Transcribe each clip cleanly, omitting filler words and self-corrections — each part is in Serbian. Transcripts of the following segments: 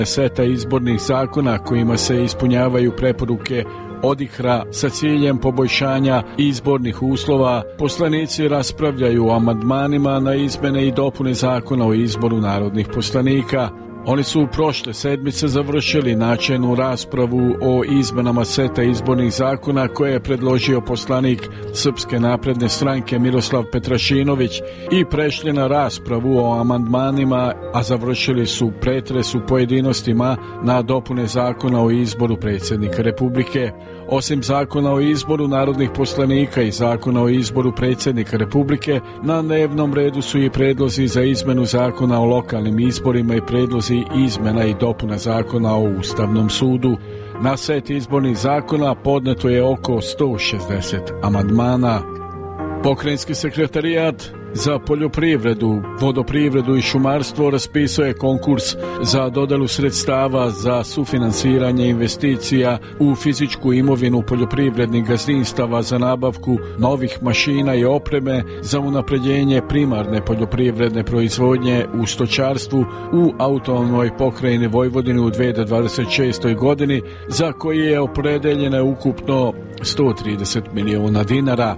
seta izbornih zakona kojima se ispunjavaju preporuke ODIHR-a sa ciljem poboljšanja izbornih uslova, poslanici raspravljaju o amandmanima na izmene i dopune zakona o izboru narodnih poslanika. Oni su prošle sedmice završili načelnu raspravu o izmenama seta izbornih zakona koje je predložio poslanik Srpske napredne stranke Miroslav Petrašinović i prešli na raspravu o amandmanima, a završili su pretres u pojedinostima na dopune zakona o izboru predsjednika Republike. Osim zakona o izboru narodnih poslanika i zakona o izboru predsjednika Republike, na dnevnom redu su i predlozi za izmenu zakona o lokalnim izborima i predlozi izmena i dopuna zakona o Ustavnom sudu. Na set izbornih zakona podneto je oko 160 amandmana. Pokrajinski sekretarijat za poljoprivredu, vodoprivredu i šumarstvo raspisao je konkurs za dodelu sredstava za sufinansiranje investicija u fizičku imovinu poljoprivrednih gazdinstava za nabavku novih mašina i opreme za unapređenje primarne poljoprivredne proizvodnje u stočarstvu u autonomnoj pokrajini Vojvodini u 2026. godini, za koji je opredeljeno ukupno 130 miliona dinara.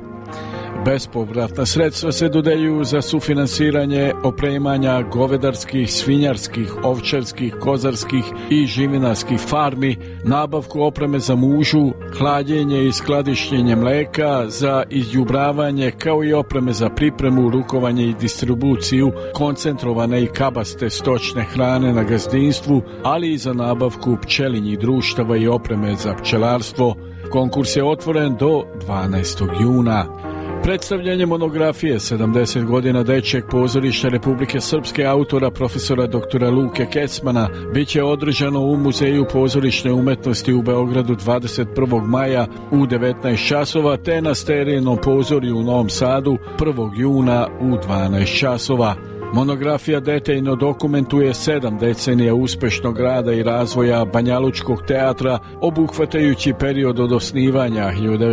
Bespovratna sredstva se dodeljuju za sufinansiranje opremanja govedarskih, svinjarskih, ovčarskih, kozarskih i živinarskih farmi, nabavku opreme za mužu, hlađenje i skladištenje mleka, za izđubravanje, kao i opreme za pripremu, rukovanje i distribuciju koncentrovane i kabaste stočne hrane na gazdinstvu, ali i za nabavku pčelinjih društava i opreme za pčelarstvo. Konkurs je otvoren do 12. juna. Predstavljanje monografije 70 godina Dečijeg pozorišta Republike Srpske autora profesora dr. Luke Kecmana biće održano u Muzeju pozorišne umetnosti u Beogradu 21. maja u 19 časova te na Sterinom pozorju u Novom Sadu 1. juna u 12 časova. Monografija detaljno dokumentuje 7 decenija uspešnog rada i razvoja banjalučkog teatra, obuhvatajući period od osnivanja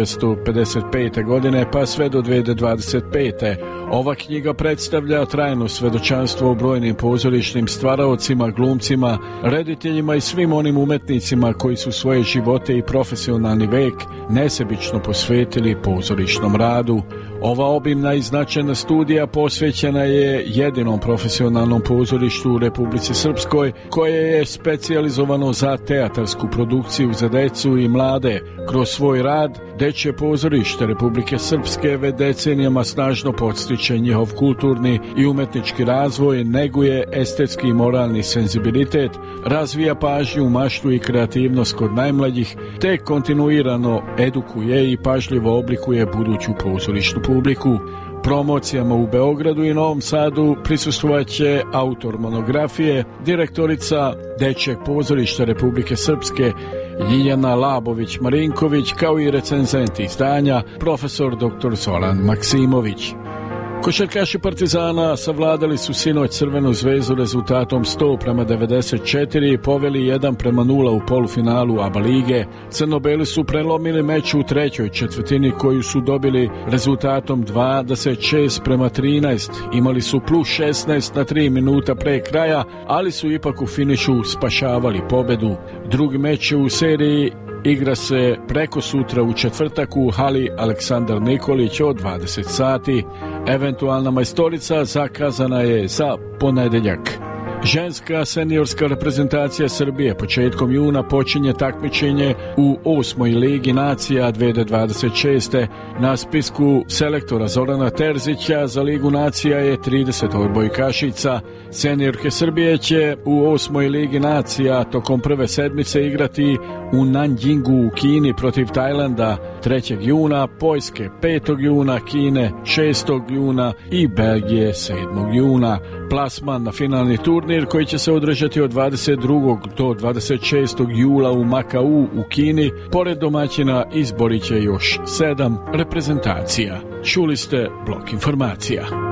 1955. godine pa sve do 2025. Ova knjiga predstavlja trajno svedočanstvo o brojnim pozorišnim stvaraocima, glumcima, rediteljima i svim onim umetnicima koji su svoje živote i profesionalni vek nesebično posvetili pozorišnom radu. Ova obimna i značajna studija posvećena je jedinom profesionalnom pozorištu u Republici Srpskoj koje je specijalizovano za teatarsku produkciju za decu i mlade. Kroz svoj rad Dečije pozorište Republike Srpske već decenijama snažno podstiče njihov kulturni i umetnički razvoj, neguje estetski i moralni senzibilitet, razvija pažnju, maštu i kreativnost kod najmlađih, te kontinuirano edukuje i pažljivo oblikuje buduću pozorišnu publiku. Promocijama u Beogradu i Novom Sadu prisustvovaće autor monografije, direktorica Dečijeg pozorišta Republike Srpske Ljiljana Labović-Marinković, kao i recenzent izdanja profesor dr. Zoran Maksimović. Košarkaši Partizana savladali su sinoć Crvenu zvezdu rezultatom 100:94 i poveli 1:0 u polufinalu ABA lige. Crnobeli su prelomili meč u trećoj četvrtini koju su dobili rezultatom 26:13. Imali su plus 16 na 3 minuta pre kraja, ali su ipak u finišu spašavali pobedu. Drugi meč u seriji igra se preko sutra u četvrtak u hali Aleksandar Nikolić od 20 sati. Eventualna majstorica zakazana je za ponedeljak. Ženska seniorska reprezentacija Srbije početkom juna počinje takmičenje u 8. ligi nacija 2026. Na spisku selektora Zorana Terzića za Ligu nacija je 30 odbojkašica. Seniorke Srbije će u 8. ligi nacija tokom prve sedmice igrati u Nanjingu u Kini protiv Tajlanda 3. juna, Poljske 5. juna, Kine 6. juna i Belgije 7. juna. Plasman na finalni turnir koji će se održati od 22. do 26. jula u Makau u Kini, pored domaćina izborit će još 7 reprezentacija. Čuli ste blok informacija.